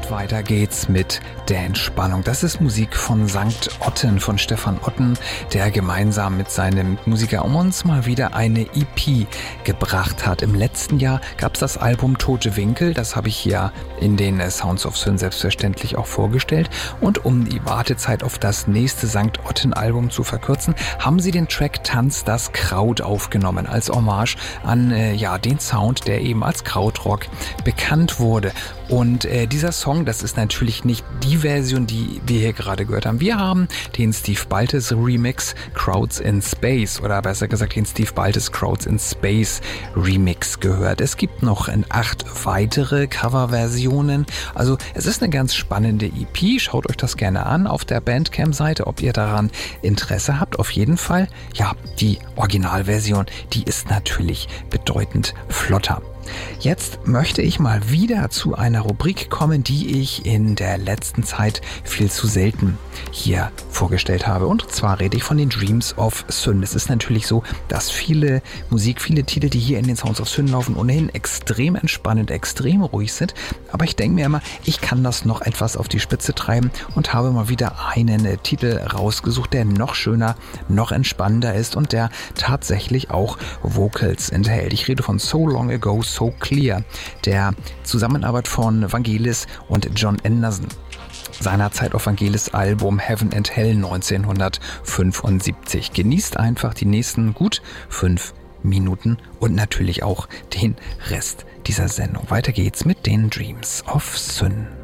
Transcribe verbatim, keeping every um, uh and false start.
Und weiter geht's mit der Entspannung. Das ist Musik von Sankt Otten, von Stefan Otten, der gemeinsam mit seinem Musiker um uns mal wieder eine E P gebracht hat. Im letzten Jahr gab es das Album Tote Winkel. Das habe ich hier in den Sounds of Syn selbstverständlich auch vorgestellt. Und um die Wartezeit auf das nächste Sankt Otten-Album zu verkürzen, haben sie den Track Tanz das Kraut aufgenommen, als Hommage an äh, ja, den Sound, der eben als Krautrock bekannt wurde. Und äh, dieser Song, das ist natürlich nicht die Version, die wir hier gerade gehört haben. Wir haben den Steve Baltes Remix Crowds in Space oder besser gesagt den Steve Baltes Crowds in Space Remix gehört. Es gibt noch in acht weitere Coverversionen. Also es ist eine ganz spannende E P. Schaut euch das gerne an auf der Bandcamp-Seite, ob ihr daran Interesse habt. Auf jeden Fall, ja, die Originalversion, die ist natürlich bedeutend flotter. Jetzt möchte ich mal wieder zu einer Rubrik kommen, die ich in der letzten Zeit viel zu selten hier vorgestellt habe. Und zwar rede ich von den Dreams of Syn. Es ist natürlich so, dass viele Musik, viele Titel, die hier in den Sounds of Syn laufen, ohnehin extrem entspannend, extrem ruhig sind. Aber ich denke mir immer, ich kann das noch etwas auf die Spitze treiben und habe mal wieder einen äh, Titel rausgesucht, der noch schöner, noch entspannender ist und der tatsächlich auch Vocals enthält. Ich rede von So Long Ago, So Clear, der Zusammenarbeit von Vangelis und John Anderson. Seinerzeit auf Vangelis Album Heaven and Hell neunzehnhundertfünfundsiebzig. Genießt einfach die nächsten gut fünf Minuten und natürlich auch den Rest dieser Sendung. Weiter geht's mit den Dreams of Syn.